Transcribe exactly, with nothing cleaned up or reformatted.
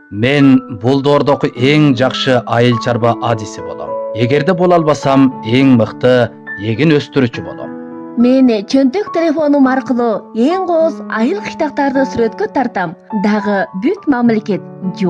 Мен бул доордогу эң жакшы айыл чарба адиси болом. Эгерде боло албасам, эң мыкты эгин өстүрүүчү болом. Мен чөнтөк телефонум аркылуу эң кооз айыл кыштактарды сүрөткө тартам. Дагы бүт мамлекет